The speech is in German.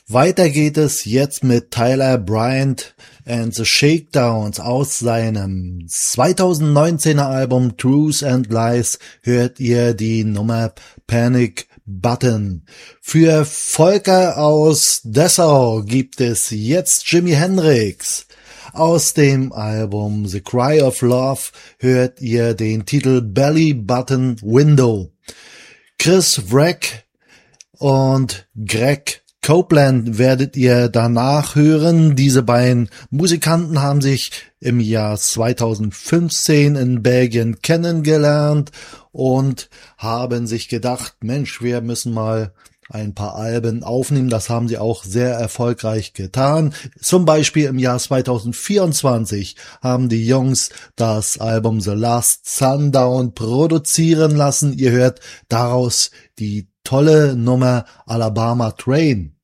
Weiter geht es jetzt mit Tyler Bryant and the Shakedowns. Aus seinem 2019er Album Truth and Lies hört ihr die Nummer Panic Button. Für Volker aus Dessau gibt es jetzt Jimi Hendrix. Aus dem Album The Cry of Love hört ihr den Titel Belly Button Window. Chris Wreck und Greg Copeland werdet ihr danach hören. Diese beiden Musikanten haben sich im Jahr 2015 in Belgien kennengelernt und haben sich gedacht, Mensch, wir müssen mal ein paar Alben aufnehmen. Das haben sie auch sehr erfolgreich getan. Zum Beispiel im Jahr 2024 haben die Jungs das Album The Last Sundown produzieren lassen. Ihr hört daraus die tolle Nummer Alabama Train.